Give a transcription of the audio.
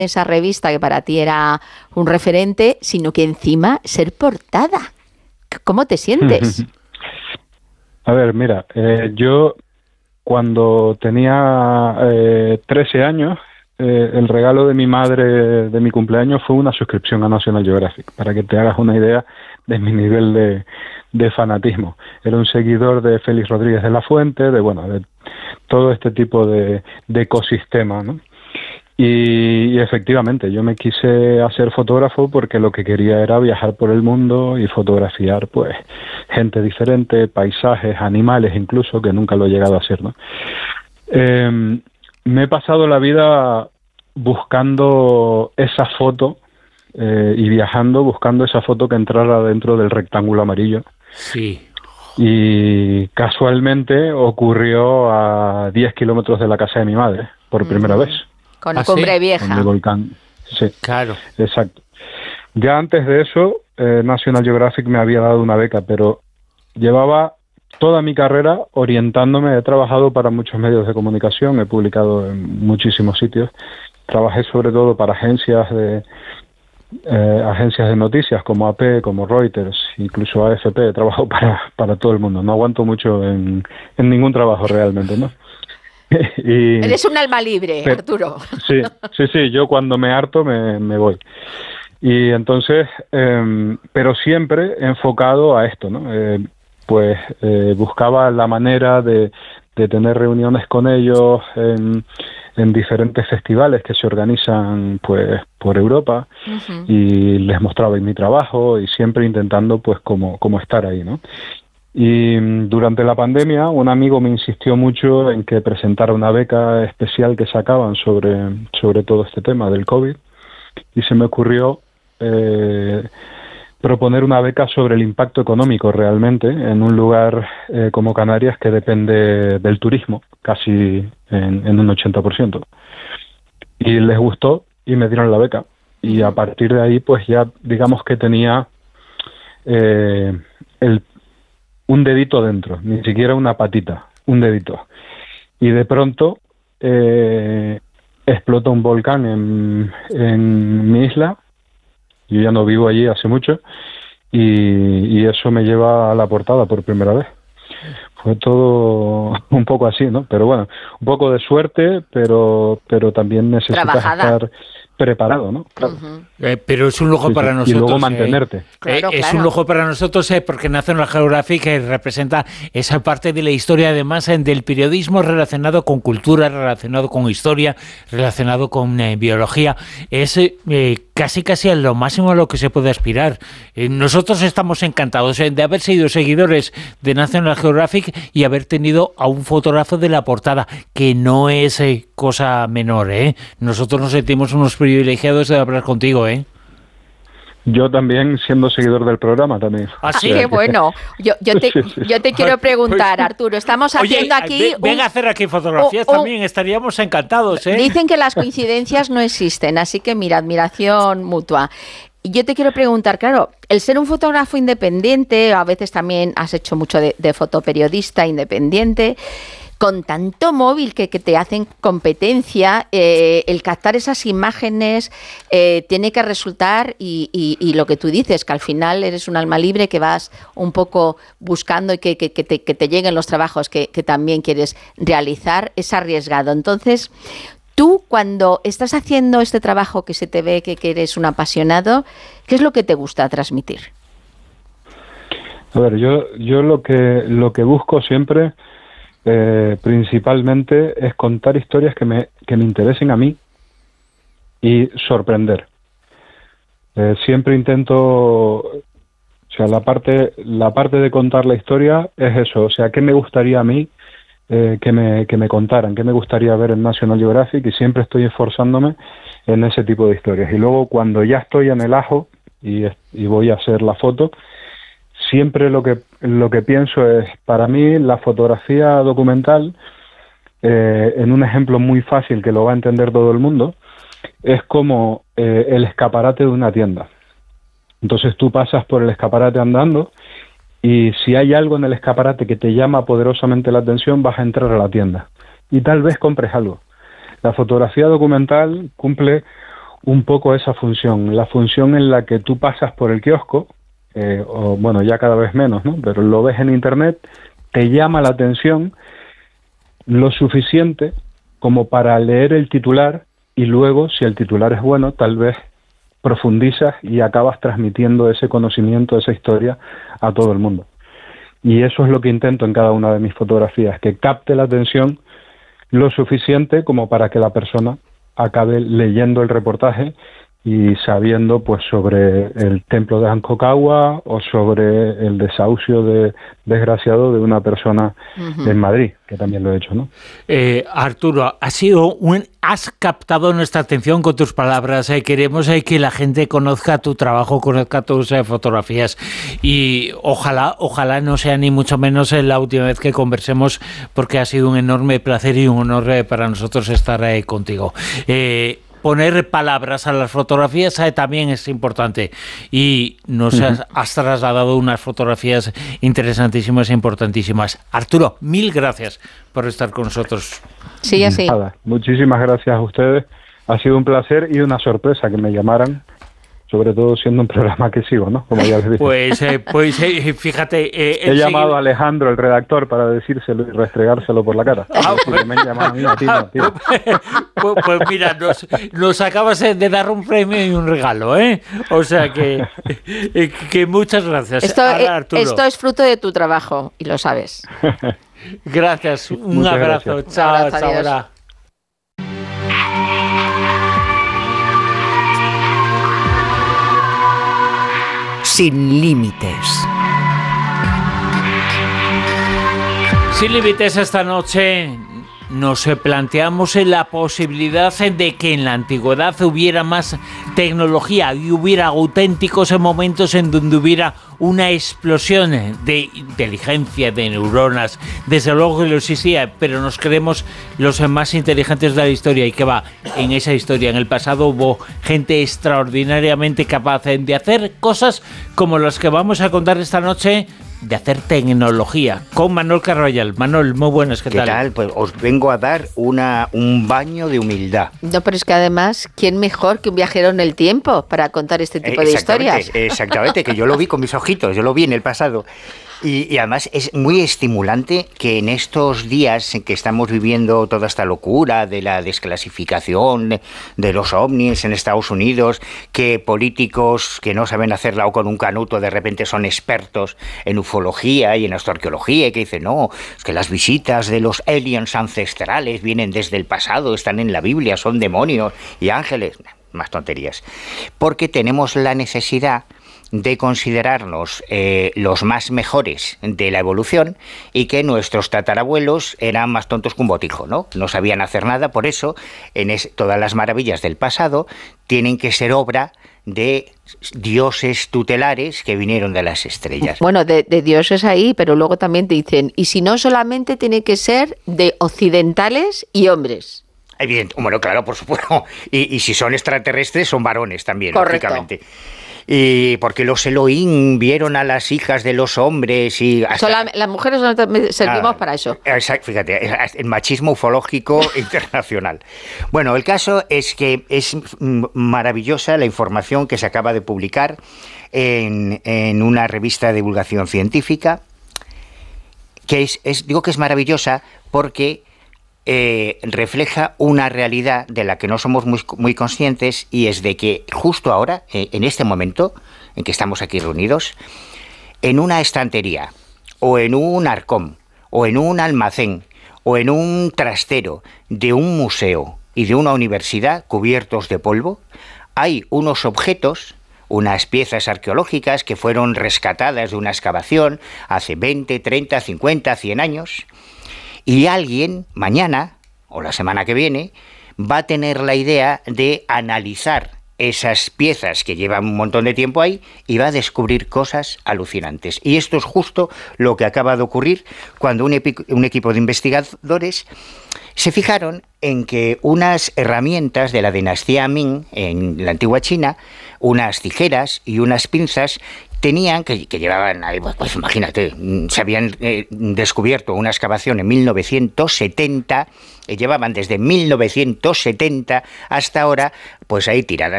esa revista que para ti era un referente, sino que encima ser portada. ¿Cómo te sientes? A ver, mira, yo cuando tenía 13 años, el regalo de mi madre de mi cumpleaños fue una suscripción a National Geographic, para que te hagas una idea de mi nivel de fanatismo. Era un seguidor de Félix Rodríguez de la Fuente, de todo este tipo de ecosistema, ¿no? Y efectivamente, yo me quise hacer fotógrafo porque lo que quería era viajar por el mundo y fotografiar, pues, gente diferente, paisajes, animales incluso, que nunca lo he llegado a hacer, ¿no? Me he pasado la vida buscando esa foto y viajando buscando esa foto que entrara dentro del rectángulo amarillo. Sí. Y casualmente ocurrió a 10 kilómetros de la casa de mi madre, por primera vez. Con Cumbre Vieja. Con el volcán. Sí, claro. Exacto. Ya antes de eso, National Geographic me había dado una beca, pero llevaba toda mi carrera orientándome. He trabajado para muchos medios de comunicación, he publicado en muchísimos sitios. Trabajé sobre todo para agencias de noticias como AP, como Reuters, incluso AFP. He trabajado para todo el mundo. No aguanto mucho en ningún trabajo realmente, ¿no? Eres un alma libre, Arturo. Sí, yo cuando me harto me voy. Y entonces, pero siempre enfocado a esto, ¿no? Buscaba la manera de tener reuniones con ellos en diferentes festivales que se organizan pues por Europa, y les mostraba mi trabajo y siempre intentando pues como estar ahí, ¿no? Y durante la pandemia un amigo me insistió mucho en que presentara una beca especial que sacaban sobre todo este tema del COVID, y se me ocurrió proponer una beca sobre el impacto económico realmente en un lugar como Canarias, que depende del turismo casi en un 80%. Y les gustó y me dieron la beca, y a partir de ahí pues ya digamos que tenía un dedito dentro, ni siquiera una patita, un dedito. Y de pronto explota un volcán en mi isla. Yo ya no vivo allí hace mucho, y eso me lleva a la portada por primera vez. Fue todo un poco así, ¿no? Pero bueno, un poco de suerte, pero también necesitas estar preparado, ¿no? Claro. Pero es un lujo para nosotros. Y luego mantenerte. Es un lujo para nosotros porque National Geographic representa esa parte de la historia, además del periodismo relacionado con cultura, relacionado con historia, relacionado con biología. Es casi a lo máximo a lo que se puede aspirar. Nosotros estamos encantados de haber sido seguidores de National Geographic y haber tenido a un fotógrafo de la portada, que no es cosa menor, ¿eh? Nosotros nos sentimos unos privilegiados de hablar contigo, ¿eh? Yo también, siendo seguidor del programa también. Así que bueno, yo te quiero preguntar, Arturo, estamos haciendo aquí... Venga a hacer aquí fotografías también, estaríamos encantados, ¿eh? Dicen que las coincidencias no existen, así que mira, admiración mutua. Y yo te quiero preguntar, claro, el ser un fotógrafo independiente, a veces también has hecho mucho de fotoperiodista independiente, con tanto móvil que te hacen competencia, el captar esas imágenes tiene que resultar, y lo que tú dices, que al final eres un alma libre, que vas un poco buscando y que te lleguen los trabajos que también quieres realizar, es arriesgado. Entonces, tú cuando estás haciendo este trabajo que se te ve que eres un apasionado, ¿qué es lo que te gusta transmitir? A ver, yo lo que busco siempre... principalmente es contar historias que me interesen a mí y sorprender. Siempre intento, o sea, la parte de contar la historia es eso, o sea, qué me gustaría a mí que me contaran, qué me gustaría ver en National Geographic, y siempre estoy esforzándome en ese tipo de historias. Y luego cuando ya estoy en el ajo y voy a hacer la foto, siempre lo que pienso es, para mí, la fotografía documental, en un ejemplo muy fácil que lo va a entender todo el mundo, es como el escaparate de una tienda. Entonces tú pasas por el escaparate andando, y si hay algo en el escaparate que te llama poderosamente la atención, vas a entrar a la tienda y tal vez compres algo. La fotografía documental cumple un poco esa función, la función en la que tú pasas por el kiosco, o bueno, ya cada vez menos, ¿no? Pero lo ves en internet, te llama la atención lo suficiente como para leer el titular y luego, si el titular es bueno, tal vez profundizas y acabas transmitiendo ese conocimiento, esa historia a todo el mundo. Y eso es lo que intento en cada una de mis fotografías, que capte la atención lo suficiente como para que la persona acabe leyendo el reportaje y sabiendo pues sobre el templo de Aconcagua o sobre el desahucio desgraciado de una persona en Madrid, que también lo he hecho, ¿no? Arturo, has captado nuestra atención con tus palabras. Queremos que la gente conozca tu trabajo, conozca tus fotografías, y ojalá no sea ni mucho menos la última vez que conversemos, porque ha sido un enorme placer y un honor para nosotros estar contigo. Poner palabras a las fotografías también es importante, y nos has trasladado unas fotografías interesantísimas e importantísimas. Arturo, mil gracias por estar con nosotros. Sí, así. Nada, muchísimas gracias a ustedes. Ha sido un placer y una sorpresa que me llamaran, sobre todo siendo un programa que sigo, ¿no? Como ya les dije. Pues fíjate... he llamado a Alejandro, el redactor, para decírselo y restregárselo por la cara. Que me han llamado a mí, a ti no, tío. Pues mira, nos acabas de dar un premio y un regalo, ¿eh? O sea que muchas gracias. Esto es fruto de tu trabajo, y lo sabes. Gracias, un Muchas abrazo. gracias. Chao, Un abrazo, hasta ahora. Sin límites. Sin límites, esta noche nos planteamos la posibilidad de que en la antigüedad hubiera más tecnología y hubiera auténticos momentos en donde hubiera una explosión de inteligencia, de neuronas. Desde luego que lo existía, pero nos creemos los más inteligentes de la historia. ¿Y qué va? En esa historia, en el pasado, hubo gente extraordinariamente capaz de hacer cosas como las que vamos a contar esta noche, de hacer tecnología, con Manuel Carvallal. Manuel, muy buenas, ¿qué tal? ¿Qué tal? Pues os vengo a dar un baño de humildad. No, pero es que además, ¿quién mejor que un viajero en el tiempo para contar este tipo de historias? Exactamente, que yo lo vi con mis ojitos, yo lo vi en el pasado. Y además es muy estimulante que en estos días en que estamos viviendo toda esta locura de la desclasificación de los ovnis en Estados Unidos, que políticos que no saben hacerla o con un canuto de repente son expertos en ufología y en astroarqueología, y que dicen, no, es que las visitas de los aliens ancestrales vienen desde el pasado, están en la Biblia, son demonios y ángeles. Más tonterías. Porque tenemos la necesidad de considerarnos los más mejores de la evolución, y que nuestros tatarabuelos eran más tontos que un botijo, ¿no? No sabían hacer nada. Por eso, todas las maravillas del pasado tienen que ser obra de dioses tutelares que vinieron de las estrellas. Bueno, de dioses ahí, pero luego también te dicen, y si no, solamente tiene que ser de occidentales y hombres. Evidente, bueno, claro, por supuesto. Y si son extraterrestres, son varones también, correcto, lógicamente. Y porque los Elohim vieron a las hijas de los hombres y... Las mujeres servimos para eso. Exacto, fíjate, el machismo ufológico internacional. Bueno, el caso es que es maravillosa la información que se acaba de publicar en una revista de divulgación científica, que digo que es maravillosa porque refleja una realidad de la que no somos muy conscientes, y es de que justo ahora, en este momento en que estamos aquí reunidos, en una estantería, o en un arcón, o en un almacén, o en un trastero de un museo y de una universidad cubiertos de polvo, hay unos objetos, unas piezas arqueológicas que fueron rescatadas de una excavación hace 20, 30, 50, 100 años, y alguien mañana o la semana que viene va a tener la idea de analizar esas piezas que llevan un montón de tiempo ahí y va a descubrir cosas alucinantes. Y esto es justo lo que acaba de ocurrir cuando un equipo de investigadores se fijaron en que unas herramientas de la dinastía Ming en la antigua China, unas tijeras y unas pinzas, tenían, que llevaban, pues imagínate, se habían descubierto una excavación en 1970, llevaban desde 1970 hasta ahora, pues ahí tiradas.